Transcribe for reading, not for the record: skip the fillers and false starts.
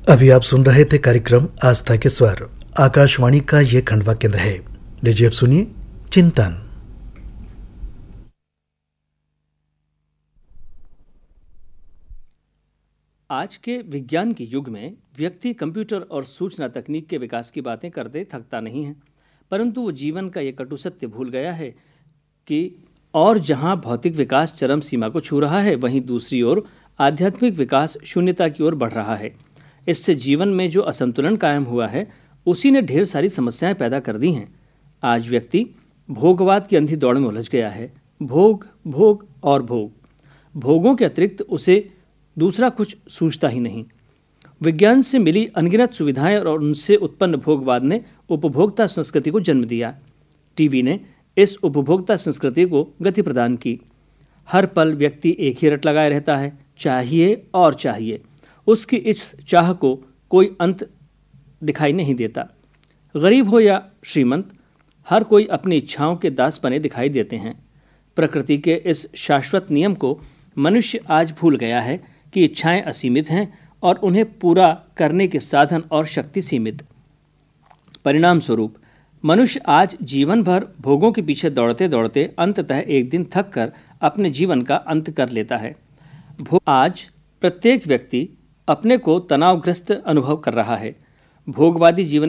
अभी आप सुन रहे थे कार्यक्रम आस्था के स्वर। आकाशवाणी का ये खंडवा केंद्र है। लीजिए अब सुनिए चिंतन। आज के विज्ञान के युग में व्यक्ति कंप्यूटर और सूचना तकनीक के विकास की बातें करते थकता नहीं है, परंतु वो जीवन का ये कटु सत्य भूल गया है कि और जहां भौतिक विकास चरम सीमा को छू रहा है, वहीं दूसरी ओर आध्यात्मिक विकास शून्यता की ओर बढ़ रहा है। इससे जीवन में जो असंतुलन कायम हुआ है, उसी ने ढेर सारी समस्याएं पैदा कर दी हैं। आज व्यक्ति भोगवाद की अंधी दौड़ में उलझ गया है। भोग भोग और भोग, भोगों के अतिरिक्त उसे दूसरा कुछ सूझता ही नहीं। विज्ञान से मिली अनगिनत सुविधाएं और उनसे उत्पन्न भोगवाद ने उपभोक्ता संस्कृति को जन्म दिया। टीवी ने इस उपभोक्ता संस्कृति को गति प्रदान की। हर पल व्यक्ति एक ही रट लगाए रहता है, चाहिए और चाहिए। उसकी इस चाह को कोई अंत दिखाई नहीं देता। गरीब हो या श्रीमंत, हर कोई अपनी इच्छाओं के दास बने दिखाई देते हैं। प्रकृति के इस शाश्वत नियम को मनुष्य आज भूल गया है कि इच्छाएं असीमित हैं और उन्हें पूरा करने के साधन और शक्ति सीमित। परिणाम स्वरूप मनुष्य आज जीवन भर भोगों के पीछे दौड़ते दौड़ते अंततः एक दिन थक कर अपने जीवन का अंत कर लेता है। आज प्रत्येक व्यक्ति अपने को तनावग्रस्त अनुभव कर रहा है। भोगवादी जीवन